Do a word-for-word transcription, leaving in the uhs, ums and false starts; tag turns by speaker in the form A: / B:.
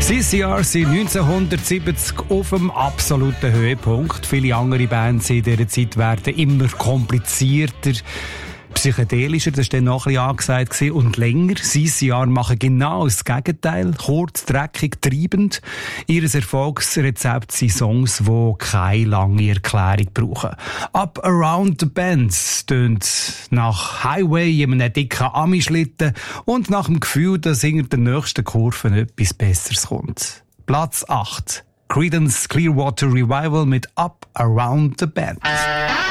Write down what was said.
A: C C R sind neunzehnhundertsiebzig auf dem absoluten Höhepunkt. Viele andere Bands in dieser Zeit werden immer komplizierter, psychedelischer, das war dann noch ein bisschen angesagt, und länger. C C R machen genau das Gegenteil. Kurz, dreckig, treibend. Ihr Erfolgsrezept sind Songs, die keine lange Erklärung brauchen. Up Around the Bend tönt nach Highway in einem dicken Ami-Schlitten und nach dem Gefühl, dass hinter der nächsten Kurve etwas Besseres kommt. Platz acht. Creedence Clearwater Revival mit Up Around the Bend.